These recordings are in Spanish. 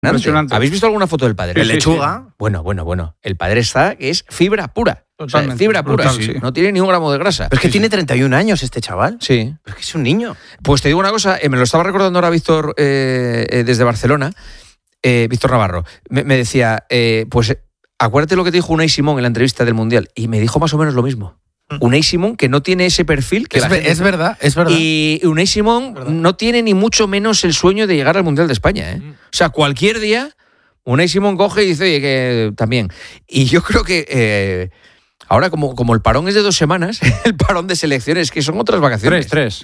Impresionante. ¿Habéis visto alguna foto del padre? El lechuga. Sí. Bueno. El padre está que es fibra pura. Totalmente, O sea, fibra pura. brutal, sí. No tiene ni un gramo de grasa. Pero es que tiene 31 años este chaval. Sí. Es que es un niño. Pues te digo una cosa, me lo estaba recordando ahora Víctor desde Barcelona, Víctor Navarro. Me decía, pues acuérdate lo que te dijo Unai Simón en la entrevista del Mundial. Y me dijo más o menos lo mismo. Unai Simón, que no tiene ese perfil. Que es verdad. Y Unai Simón no tiene ni mucho menos el sueño de llegar al Mundial de España. O sea, cualquier día, Unai Simón coge y dice, oye, que también. Y yo creo que ahora, como el parón es de 2 semanas, el parón de selecciones, que son otras vacaciones. 3.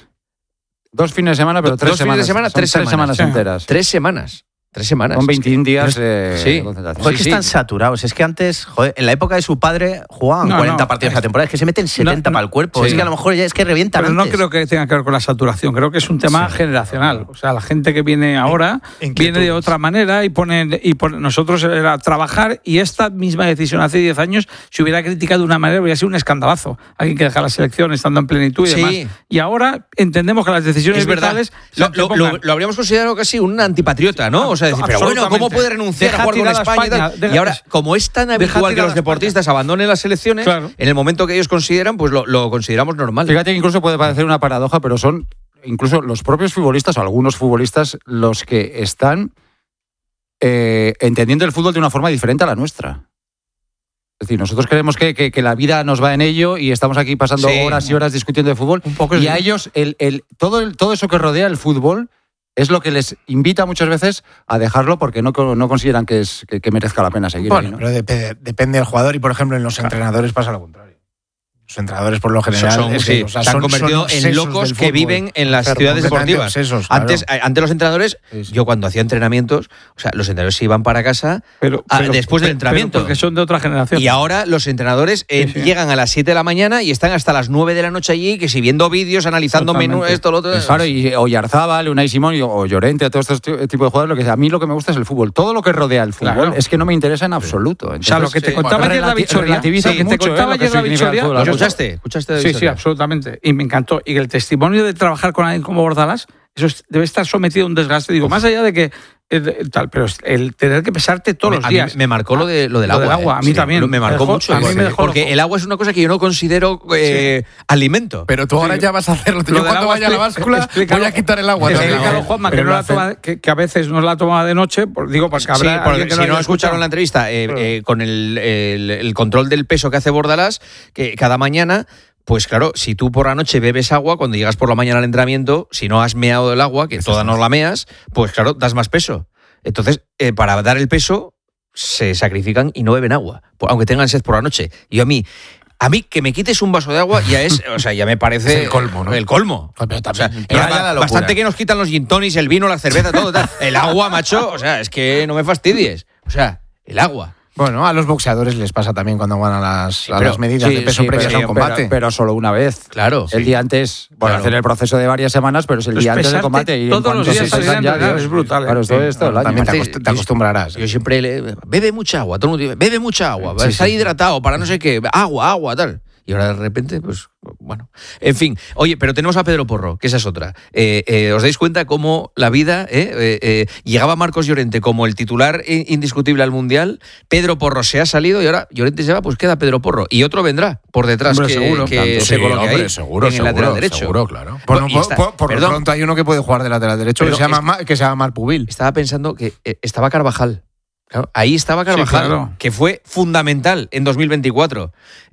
2 fines de semana, pero 3 semanas. 2 fines de semana, 3 semanas enteras. 3 semanas. 3 semanas. Son 21 días sí. de concentración. Joder, que están saturados. Es que antes, joder, en la época de su padre jugaban 40 partidos a la temporada. Es que se meten 70 para el cuerpo. Sí. Es que a lo mejor ya es que revientan Pero antes. no creo que tenga que ver con la saturación. Creo que es un tema generacional. O sea, la gente que viene ahora viene de otra manera y nosotros era trabajar, y esta misma decisión hace 10 años, si hubiera criticado de una manera, hubiera sido un escandalazo. Alguien que deja la selección estando en plenitud y demás. Y ahora entendemos que las decisiones Es verdad. vitales Lo habríamos considerado casi un antipatriota, ¿no? O sea, decir, pero bueno, ¿cómo puede renunciar a jugar con España y tal? Y ahora, como es tan habitual que los deportistas abandonen las selecciones, en el momento que ellos consideran, pues lo consideramos normal. Fíjate que incluso puede parecer una paradoja, pero son incluso los propios futbolistas o algunos futbolistas los que están entendiendo el fútbol de una forma diferente a la nuestra. Es decir, nosotros creemos que la vida nos va en ello y estamos aquí pasando horas y horas discutiendo de fútbol. Y a ellos, todo eso que rodea el fútbol es lo que les invita muchas veces a dejarlo porque no consideran que merezca la pena seguir. Bueno, ahí, ¿no? pero depende del jugador y, por ejemplo, en los entrenadores pasa lo contrario. Los entrenadores, por lo general, se han convertido en locos que viven en las ciudades deportivas. Obsesos, antes los entrenadores, yo cuando hacía entrenamientos, o sea, los entrenadores se iban para casa después del entrenamiento. Porque son de otra generación. Y ahora los entrenadores llegan a las 7 de la mañana y están hasta las 9 de la noche allí, que si viendo vídeos, analizando menú, esto, lo otro. Claro, y Oyarzábal, Unai Simón o Llorente, todos estos tipos de jugadores, a mí lo que me gusta es el fútbol. Todo lo que rodea el fútbol es que no me interesa en absoluto. Entonces, o sea, lo que te contaba ayer David Soria, ¿Lo escuchaste? Sí, absolutamente. Y me encantó. Y el testimonio de trabajar con alguien como Bordalás, eso debe estar sometido a un desgaste. Digo, más allá de que pero el tener que pesarte todos los días. Me marcó lo del agua. A mí también. Me marcó mucho. Porque el agua es una cosa que yo no considero alimento. Pero tú ahora ya vas a hacerlo. Yo cuando vaya a la báscula voy a quitar el agua. Explícalo, Juanma, que a veces no la toma de noche. Porque habrá si no escucharon la entrevista, con el control del peso que hace Bordalás, que cada mañana... Pues claro, si tú por la noche bebes agua, cuando llegas por la mañana al entrenamiento, si no has meado el agua, que toda no la meas, pues claro, das más peso. Entonces, para dar el peso, se sacrifican y no beben agua, aunque tengan sed por la noche. Y a mí que me quites un vaso de agua ya es, o sea, ya me parece... Es el colmo, ¿no? El colmo. Pero también, o sea, bastante que nos quitan los gin tonics, el vino, la cerveza, todo tal. El agua, macho, o sea, es que no me fastidies. O sea, el agua. Bueno, a los boxeadores les pasa también cuando van a las medidas de peso previas a un combate. Pero solo una vez. Claro. El día antes, hacer el proceso de varias semanas, pero es el día antes del combate. Y todos los días es brutal. Claro, esto es todo el año. También te acostumbrarás. Yo siempre bebe mucha agua, todo el mundo dice, bebe mucha agua, está hidratado para no sé qué, agua, tal. Y ahora de repente, pues, bueno. En fin, oye, pero tenemos a Pedro Porro, que esa es otra. ¿Os dais cuenta cómo la vida... llegaba Marcos Llorente como el titular indiscutible al Mundial, Pedro Porro se ha salido y ahora Llorente se va, pues queda Pedro Porro. Y otro vendrá por detrás, hombre, seguro, que se coloque ahí, en el lateral derecho. Seguro, claro. Por lo pronto hay uno que puede jugar de lateral derecho, que se llama Marc Pubil. Estaba pensando que estaba Carvajal. Claro, ahí estaba Carvajal, que fue fundamental en 2024.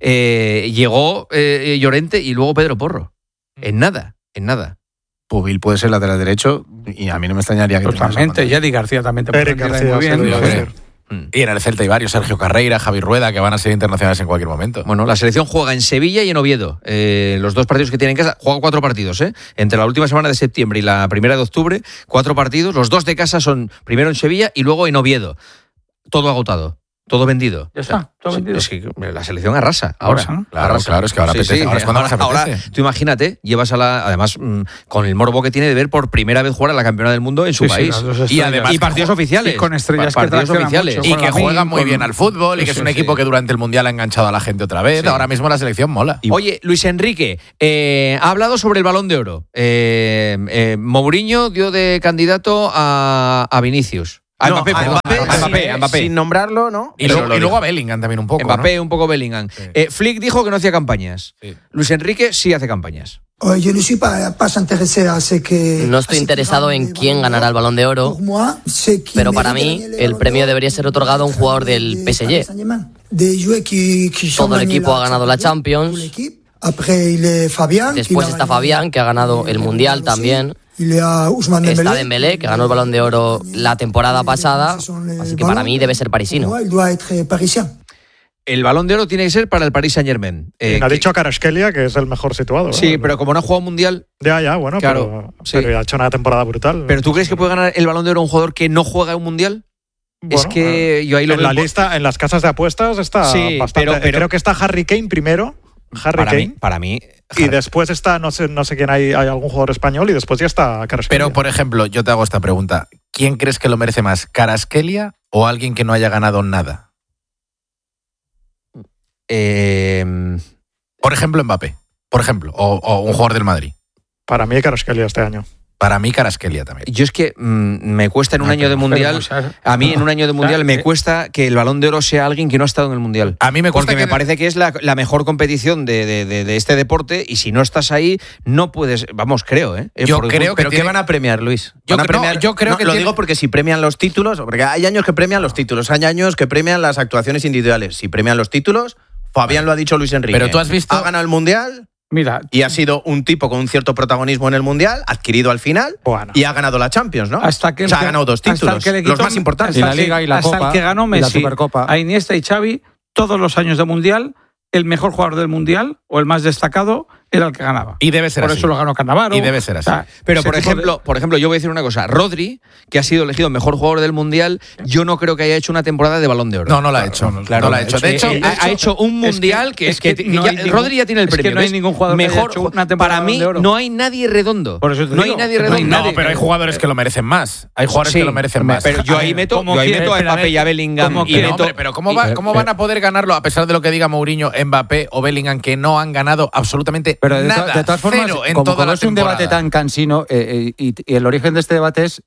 Llegó Llorente y luego Pedro Porro. En nada. Pubil puede ser lateral derecho y a mí no me extrañaría que... Totalmente. Y Eddie García también te puede entender muy bien. Y en el Celta hay varios, Sergio Carreira, Javi Rueda, que van a ser internacionales en cualquier momento. Bueno, la selección juega en Sevilla y en Oviedo. Los 2 partidos que tiene en casa, juega 4 partidos, entre la última semana de septiembre y la primera de octubre, 4 partidos. Los 2 de casa son primero en Sevilla y luego en Oviedo. Todo agotado, todo vendido. Ya está, todo vendido. Es que la selección arrasa ahora. ¿No? Claro, es que ahora apetece. Ahora es cuando más apetece. Ahora, tú imagínate, llevas además, con el morbo que tiene de ver por primera vez jugar a la campeona del mundo en su país. Y partidos oficiales. Y con estrellas partidos oficiales. Y que juegan muy bien al fútbol y que es un equipo que durante el Mundial ha enganchado a la gente otra vez. Ahora mismo la selección mola. Oye, Luis Enrique ha hablado sobre el Balón de Oro. Mourinho dio de candidato a Vinicius. A Mbappé. Sin nombrarlo, ¿no? Y luego a Bellingham también un poco. Mbappé, ¿no? un poco Bellingham. Sí. Flick dijo que no hacía campañas. Sí. Luis Enrique sí hace campañas. No estoy interesado en quién ganará el Balón de Oro, pero para mí el premio debería ser otorgado a un jugador del PSG. Todo el equipo ha ganado la Champions. Después está Fabián, que ha ganado el Mundial también. Está Dembélé, que ganó el Balón de Oro la temporada pasada. Así que para mí debe ser parisino. El Balón de Oro tiene que ser para el Paris Saint-Germain. Ha dicho Kvaratskhelia que es el mejor situado. Sí, pero como no ha jugado Mundial... Ya, bueno, claro, pero ha hecho una temporada brutal. ¿Pero tú crees que puede ganar el Balón de Oro un jugador que no juega un Mundial? Bueno, es que yo ahí lo en veo... la lista, en las casas de apuestas está bastante... Pero creo que está Harry Kane primero. Para mí... Y después está, no sé quién hay algún jugador español y después ya está Kvaratskhelia. Pero, por ejemplo, yo te hago esta pregunta. ¿Quién crees que lo merece más, Kvaratskhelia o alguien que no haya ganado nada? Por ejemplo, Mbappé. Por ejemplo, o un jugador del Madrid. Para mí Kvaratskhelia este año. Para mí, Kvaratskhelia también. Yo es que me cuesta en un año de Mundial... A mí en un año de Mundial me cuesta que el Balón de Oro sea alguien que no ha estado en el Mundial. A mí me cuesta porque me parece que es la mejor competición de este deporte y si no estás ahí, no puedes... Vamos, creo, ¿eh? Yo creo que... ¿Pero qué van a premiar, Luis? Yo creo que lo digo porque si premian los títulos... Porque hay años que premian los títulos, hay años que premian las actuaciones individuales. Si premian los títulos, Fabián lo ha dicho Luis Enrique. Pero tú has visto... Ha ganado el Mundial... Mira, y ha sido un tipo con un cierto protagonismo en el Mundial, adquirido al final, y ha ganado la Champions, ¿no? Hasta que o sea, ha ganado 2 títulos, los más importantes. Y la Liga y la Copa. Hasta el que ganó Messi, y la Supercopa. a Iniesta y Xavi, todos los años de Mundial, el mejor jugador del Mundial, o el más destacado, era el que ganaba. Y debe ser Por así. eso lo ganó Cannavaro. Y debe ser así. O sea, pero por ejemplo, yo voy a decir una cosa. Rodri, que ha sido elegido mejor jugador del Mundial, yo no creo que haya hecho una temporada de Balón de Oro. No la ha hecho. Claro, no la ha hecho. De hecho, ha hecho un Mundial Rodri ya tiene el premio. Es que no hay ningún jugador mejor, que haya hecho una temporada para mí de Oro. no hay nadie redondo. Por eso te no digo, hay nadie no hay redondo. nadie. No, pero hay jugadores que lo merecen más. Hay jugadores que lo merecen más. Pero yo ahí meto a Mbappé y a Bellingham. Pero ¿cómo van a poder ganarlo a pesar de lo que diga Mourinho, Mbappé o Bellingham, que no han ganado absolutamente nada? De todas formas, cero en como toda la es un temporada. debate tan cansino y el origen de este debate es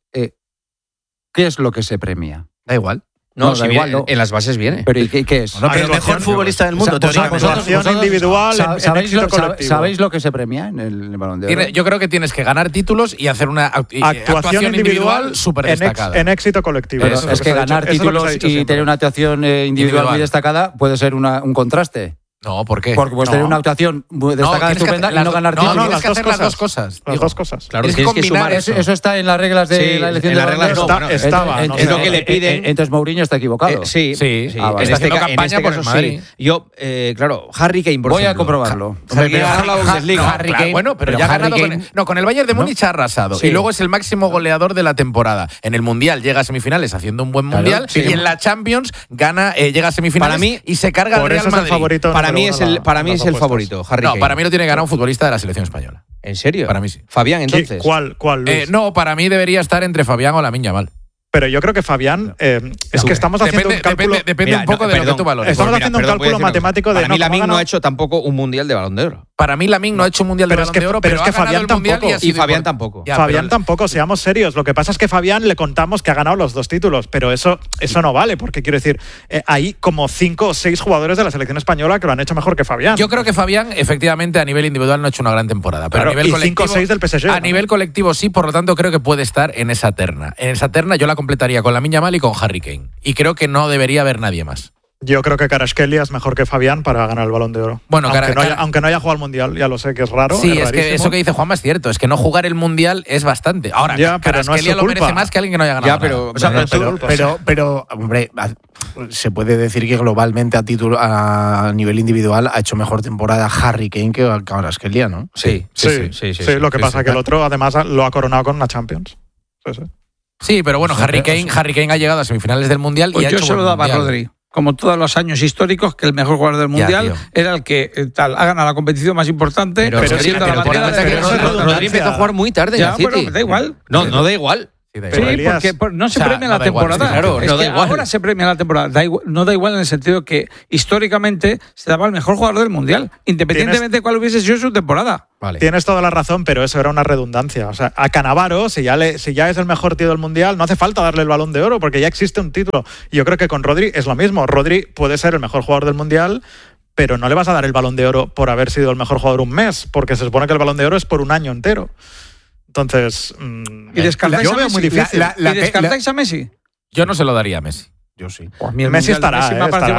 ¿qué es lo que se premia? Da igual. No, da igual, no. En las bases viene. Pero ¿y qué es? Bueno, pero el mejor futbolista del mundo, teóricamente. Actuación individual en éxito colectivo. ¿Sabéis lo que se premia en el Balón de Oro? Yo creo que tienes que ganar títulos y hacer una actuación individual súper destacada. En éxito colectivo. Pero es que ganar títulos y tener una actuación individual muy destacada puede ser un contraste. No, ¿por qué? Porque puedes tener una actuación muy destacada, estupenda, y no ganar títulos. No, tienes que hacer las dos cosas. Las dos cosas. Claro, tienes que sumar eso está en las reglas de la elección de Balón de Oro. Estaba. Es lo que le piden. Entonces Mourinho está equivocado. Sí. Vale. Está haciendo campaña por el Madrid. Yo, claro, Harry Kane, por Voy ejemplo. a comprobarlo. Harry Kane ha ganado la Bundesliga. Harry Kane, bueno, pero ya ha ganado con el Bayern de Múnich ha arrasado. Y luego es el máximo goleador de la temporada. En el Mundial llega a semifinales haciendo un buen Mundial y en la Champions llega a semifinales y se carga al Real Madrid. Para mí es el favorito, Harry Kane. No, para mí lo tiene que ganar un futbolista de la selección española. ¿En serio? Para mí sí. Fabián, entonces. ¿Cuál, Luis? No, para mí debería estar entre Fabián o Lamine Yamal. Pero yo creo que Fabián, es que estamos haciendo un cálculo... Depende un poco de lo que tú valores. Estamos haciendo un cálculo matemático de... Para mí Lamine no ha hecho tampoco un Mundial de Balón de Oro. Para mí Lamine no ha hecho un Mundial de Balón de Oro, pero es que Fabián tampoco. Y Fabián tampoco. Fabián tampoco, seamos serios. Lo que pasa es que Fabián le contamos que ha ganado los 2 títulos, pero eso no vale, porque quiero decir, hay como 5 o 6 jugadores de la selección española que lo han hecho mejor que Fabián. Yo creo que Fabián, efectivamente, a nivel individual no ha hecho una gran temporada, pero claro, a nivel colectivo, 5 o 6 del PSG. A nivel colectivo sí, por lo tanto creo que puede estar en esa terna. En esa terna yo la completaría con Lamine Yamal y con Harry Kane. Y creo que no debería haber nadie más. Yo creo que Kvaratskhelia es mejor que Fabián para ganar el Balón de Oro. Bueno, aunque no haya jugado al Mundial, ya lo sé que es raro. Sí, es que eso que dice Juanma es cierto, es que no jugar el Mundial es bastante. Ahora, Kvaratskhelia lo merece más que alguien que no haya ganado nada. Pero, hombre, se puede decir que globalmente a nivel individual ha hecho mejor temporada Harry Kane que Kvaratskhelia, ¿no? Sí, lo que pasa es que el otro además lo ha coronado con una Champions. Sí, pero bueno, Harry Kane ha llegado a semifinales del Mundial y ha hecho yo se lo daba a Rodri. Como todos los años históricos, que el mejor jugador del Mundial era el que ha ganado la competición más importante. Rodri empezó a jugar muy tarde en el City. Bueno, da igual. No da igual. Sí, porque no se premia la temporada. Claro, no da igual. Ahora se premia la temporada. No da igual en el sentido que históricamente se daba al mejor jugador del Mundial, independientemente de cuál hubiese sido su temporada. Vale. Tienes toda la razón, pero eso era una redundancia. O sea, a Cannavaro, si ya es el mejor tío del Mundial, no hace falta darle el Balón de Oro porque ya existe un título. Y yo creo que con Rodri es lo mismo. Rodri puede ser el mejor jugador del Mundial, pero no le vas a dar el Balón de Oro por haber sido el mejor jugador un mes, porque se supone que el Balón de Oro es por un año entero. Entonces, ¿y descartáis yo veo muy difícil. ¿Y descartáis a Messi? Yo no se lo daría a Messi. Yo sí. Pues Messi estará,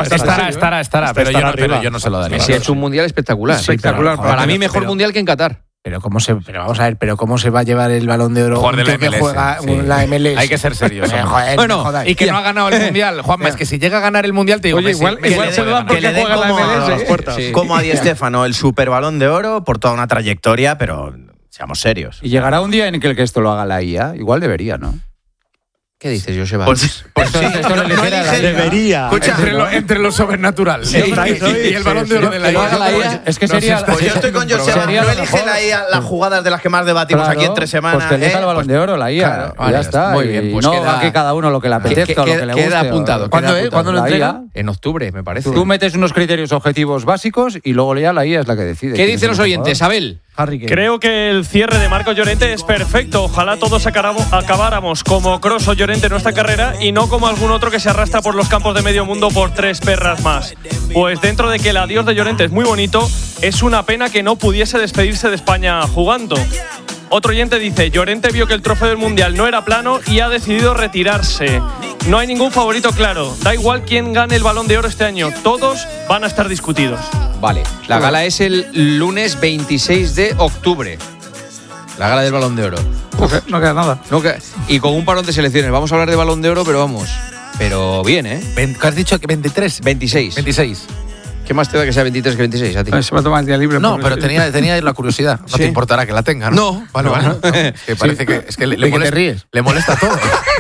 estará, pero yo no se lo daría. Messi ha hecho un mundial espectacular. Para mí, mejor mundial que en Qatar. Pero vamos a ver, ¿cómo se va a llevar el Balón de Oro de la que MLS, juega la MLS? Hay que ser serios. Y que no ha ganado el Mundial. Juanma, es que si llega a ganar el Mundial, te digo, oye, igual se lo dan porque juega la MLS. Como a Di Stéfano, el Super Balón de Oro por toda una trayectoria, pero seamos serios. Y llegará un día en el que esto lo haga la IA. Igual debería, ¿no? ¿Qué dices, Joseba? Pues esto lo debería. Escucha, entre lo sobrenatural y el Balón de Oro de la IA. Es que sería. Pues yo estoy con Joseba. No elige la IA las jugadas de las que más debatimos aquí entre semanas. Pues que elija el Balón de Oro, la IA. Ya está. Muy bien, pues no que cada uno lo que le apetezca o lo que le guste. Queda apuntado. ¿Cuándo lo entrega? En octubre, me parece. Tú metes unos criterios objetivos básicos y luego ya la IA es la que decide. ¿Qué dicen los oyentes, Abel? Creo que el cierre de Marcos Llorente es perfecto. Ojalá todos acabáramos como Kroos o Llorente nuestra carrera y no como algún otro que se arrastra por los campos de medio mundo por 3 perras más. Pues dentro de que el adiós de Llorente es muy bonito, es una pena que no pudiese despedirse de España jugando. Otro oyente dice, Llorente vio que el trofeo del Mundial no era plano y ha decidido retirarse. No hay ningún favorito claro. Da igual quién gane el Balón de Oro este año. Todos van a estar discutidos. Vale, la gala es el lunes 26 de octubre. La gala del Balón de Oro. No queda nada. Y con un parón de selecciones. Vamos a hablar de Balón de Oro, pero vamos. Pero bien, ¿eh? ¿Qué has dicho? ¿23? 26. ¿Qué más te da que sea 23 que 26 a ti? Se va a tomar el día libre. No, pero tenía la curiosidad. No te importará que la tenga, ¿no? Vale. No. Que parece que es que le molesta todo.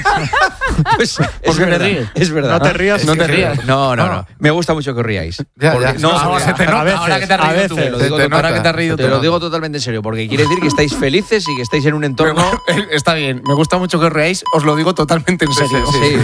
Pues ¿por qué te ríes? Es verdad. No te rías. No te rías. No. Me gusta mucho que os ríais. Ahora que te has reído tú. Te lo digo totalmente en serio, porque quiere decir que estáis felices y que estáis en un entorno. Está bien, me gusta mucho que os reáis, os lo digo totalmente en serio.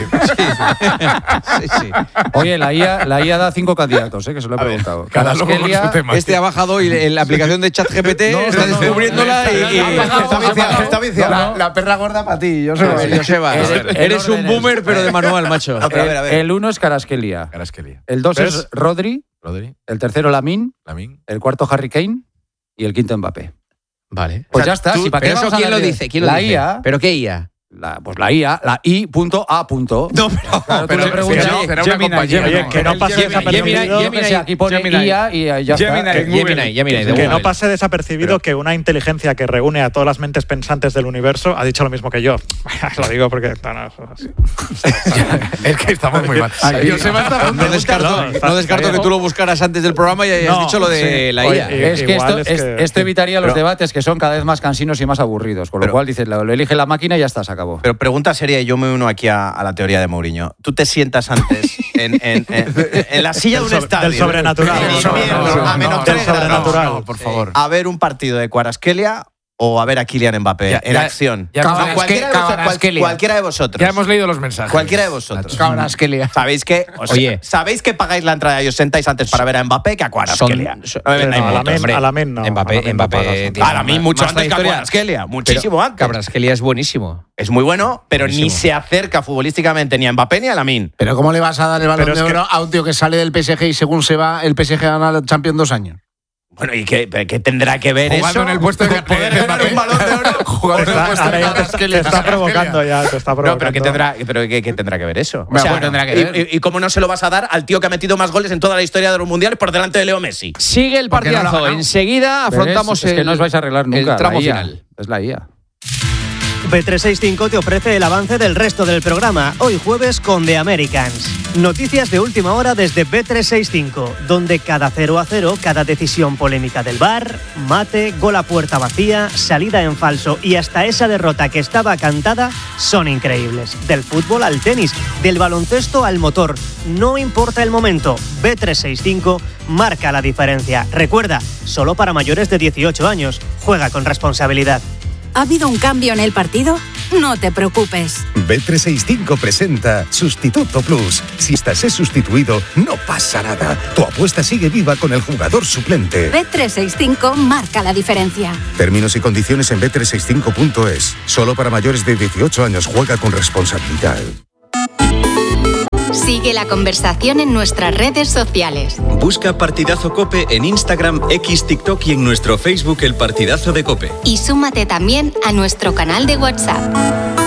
Sí. Oye, la IA da 5 candidatos, que se lo he preguntado. Kvaratskhelia, ha bajado y en la aplicación de ChatGPT está descubriéndola y está viciada. La perra gorda para ti, Joseba. Eres un boomer, pero de manual, macho. A ver. El 1 es Kvaratskhelia. El 2 es Rodri. El tercero Lamine. El cuarto Harry Kane. Y el quinto Mbappé. Vale. Pues ya está. ¿Pero eso quién lo dice? La IA. ¿Pero qué IA? La IA, la I.A. No, pero será una compañía. Que no pase desapercibido. Aquí pone IA y ya está. Gemini. Que no pase desapercibido que una inteligencia que reúne a todas las mentes pensantes del universo ha dicho lo mismo que yo. Lo digo porque... Es que estamos muy mal. No descarto que tú lo buscaras antes del programa y hayas dicho lo de la IA. Es que esto evitaría los debates que son cada vez más cansinos y más aburridos. Con lo cual dices, lo elige la máquina y ya está, se acabó. Pero pregunta seria, y yo me uno aquí a la teoría de Mourinho. ¿Tú te sientas antes en la silla de un estadio? Del sobrenatural. A menos 3 grados, por favor. A ver un partido de Kvaratskhelia o a ver a Kylian Mbappé en acción. Cualquiera de vosotros. Ya hemos leído los mensajes. Cualquiera de vosotros. Kvaratskhelia. ¿Sabéis que? ¿Sabéis que pagáis la entrada y os sentáis antes para ver a Mbappé que a Kvaratskhelia? A Lamine no. Mbappé. Para mí mucho antes que a Kvaratskhelia. Muchísimo antes. Kvaratskhelia es buenísimo. Es muy bueno, pero ni se acerca futbolísticamente ni a Mbappé ni a Lamine. Pero ¿cómo le vas a dar el Balón de Oro a un tío que sale del PSG y según se va, el PSG gana la Champions 2 años? Bueno, ¿y qué tendrá que ver jugando eso? En el puesto de poder ganar un Balón de Oro. Jugando en el puesto de Te está provocando ya, te está provocando. No, pero ¿qué tendrá que ver eso? O sea, tendrá que ver. ¿Y cómo no se lo vas a dar al tío que ha metido más goles en toda la historia de los mundiales por delante de Leo Messi? Sigue el partidazo. Enseguida afrontamos es que no os vais a arreglar nunca el tramo final. Es la IA. Bet365 te ofrece el avance del resto del programa, hoy jueves con The Americans. Noticias de última hora desde Bet365, donde cada 0-0, cada decisión polémica del VAR, mate, gol a puerta vacía, salida en falso y hasta esa derrota que estaba cantada son increíbles. Del fútbol al tenis, del baloncesto al motor, no importa el momento, Bet365 marca la diferencia. Recuerda, solo para mayores de 18 años, juega con responsabilidad. ¿Ha habido un cambio en el partido? no te preocupes. Bet365 presenta Sustituto Plus. Si estás sustituido, no pasa nada. Tu apuesta sigue viva con el jugador suplente. Bet365 marca la diferencia. Términos y condiciones en bet365.es. Solo para mayores de 18 años. Juega con responsabilidad. Sigue la conversación en nuestras redes sociales. Busca Partidazo COPE en Instagram, X, TikTok y en nuestro Facebook El Partidazo de COPE. Y súmate también a nuestro canal de WhatsApp.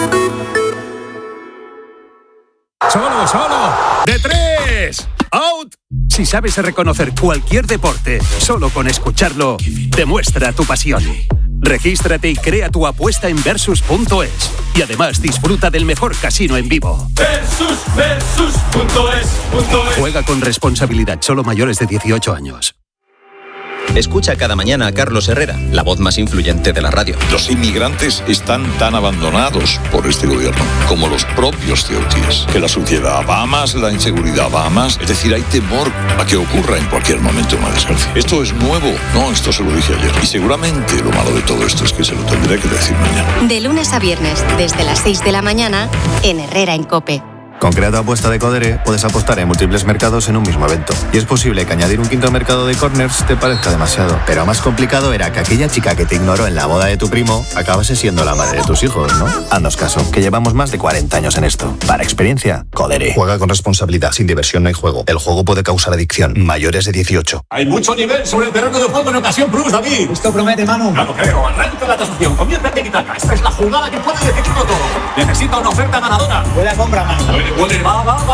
¡Solo! ¡De tres! ¡Out! Si sabes reconocer cualquier deporte, solo con escucharlo, demuestra tu pasión. Regístrate y crea tu apuesta en Versus.es. Y además disfruta del mejor casino en vivo. Versus.es. Juega con responsabilidad, solo mayores de 18 años. Escucha cada mañana a Carlos Herrera, la voz más influyente de la radio. Los inmigrantes están tan abandonados por este gobierno como los propios ceutíes. Que la suciedad va más, la inseguridad va más. Es decir, hay temor a que ocurra en cualquier momento una desgracia. Esto es nuevo. No, esto se lo dije ayer. Y seguramente lo malo de todo esto es que se lo tendré que decir mañana. De lunes a viernes, desde las 6 de la mañana, en Herrera en COPE. Con Crea tu apuesta de Codere puedes apostar en múltiples mercados en un mismo evento. Y es posible que añadir un quinto mercado de corners te parezca demasiado. Pero más complicado era que aquella chica que te ignoró en la boda de tu primo acabase siendo la madre de tus hijos, ¿no? Haznos caso, que llevamos más de 40 años en esto. Para experiencia, Codere. Juega con responsabilidad. Sin diversión no hay juego. El juego puede causar adicción. Mayores de 18. Hay mucho nivel sobre el terreno de juego en ocasión Plus, David. Esto promete, Manu. Claro, creo. Arranca la tasación. Comienza Tiki-Taka. Esta es la jugada que puede decidirlo todo. Necesita una oferta ganadora. Buena compra, Manu. Va.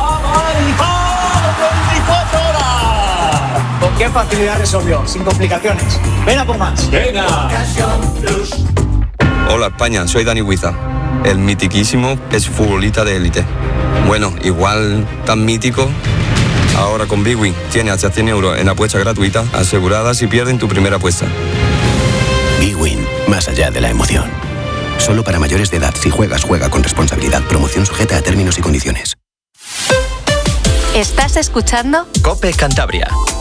24 horas. ¿Con qué facilidad resolvió? Sin complicaciones. Ven a por más. Venga. Hola España, soy Dani Huiza. El mitiquísimo es futbolista de élite. Bueno, igual tan mítico. Ahora con Bwin tiene hasta 100 euros en apuestas gratuitas aseguradas si pierden tu primera apuesta. Bwin, más allá de la emoción. Solo para mayores de edad. Si juegas, juega con responsabilidad. Promoción sujeta a términos y condiciones. ¿Estás escuchando? COPE Cantabria.